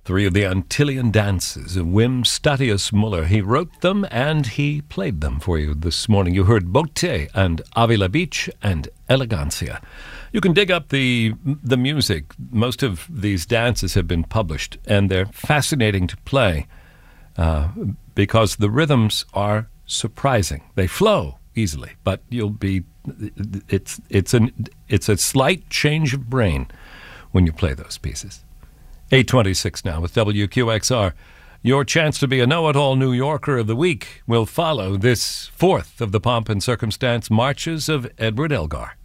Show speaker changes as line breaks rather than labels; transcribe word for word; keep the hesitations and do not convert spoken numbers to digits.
Three of the Antillean dances of Wim Statius Muller. He wrote them and he played them for you this morning. You heard Bote and Avila Beach and Elegancia. You can dig up the the music. Most of these dances have been published, and they're fascinating to play uh, because the rhythms are surprising. They flow easily, but you'll be it's it's an it's a slight change of brain when you play those pieces. eight twenty-six now with W Q X R. Your chance to be a know-it-all New Yorker of the week will follow this fourth of the Pomp and Circumstance Marches of Edward Elgar.